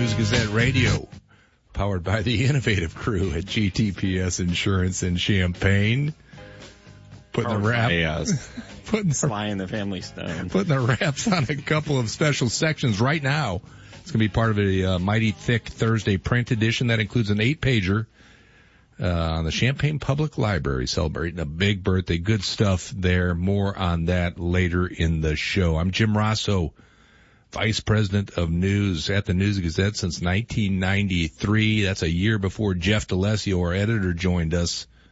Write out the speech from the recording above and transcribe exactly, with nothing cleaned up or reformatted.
News Gazette Radio, powered by the innovative crew at G T P S Insurance in Champaign. Putting the wrap, yes. putting the, Sly and the Family Stone. Putting the wraps on a couple of special sections right now. It's going to be part of a uh, mighty thick Thursday print edition that includes an eight-pager uh, on the Champaign Public Library celebrating a big birthday. Good stuff there. More on that later in the show. I'm Jim Rosso, Vice President of News at the News Gazette since nineteen ninety-three. That's a year before Jeff DeLessio, our editor, joined us.